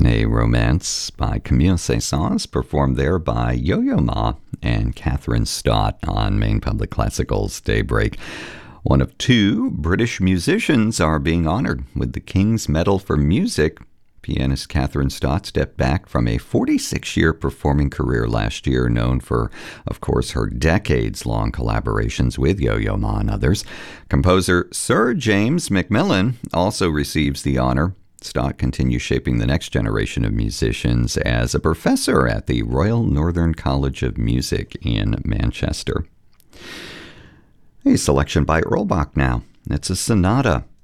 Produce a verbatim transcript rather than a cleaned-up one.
a romance by Camille Saint-Saëns, performed there by Yo-Yo Ma and Catherine Stott on Maine Public Classical's Daybreak. One of two British musicians are being honored with the King's Medal for Music. Pianist Catherine Stott stepped back from a forty-six-year performing career last year, known for, of course, her decades-long collaborations with Yo-Yo Ma and others. Composer Sir James Macmillan also receives the honor. Stott continues shaping the next generation of musicians as a professor at the Royal Northern College of Music in Manchester. A selection by Erlbach now. It's a sonata